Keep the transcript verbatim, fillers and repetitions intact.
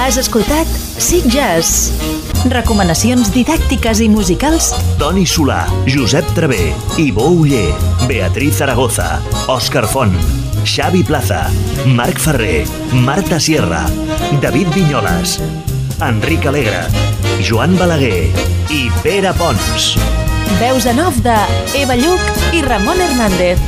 Has escoltat Sitges. Recomanacions didàctiques i musicals. Toni Solà, Josep Travé, Ivo Uller, Beatriz Zaragoza, Òscar Font, Xavi Plaza, Marc Ferrer, Marta Sierra, David Vinyoles, Enric Alegre, Joan Balaguer i Pere Pons. Veus en off de Eva Lluc i Ramon Hernández.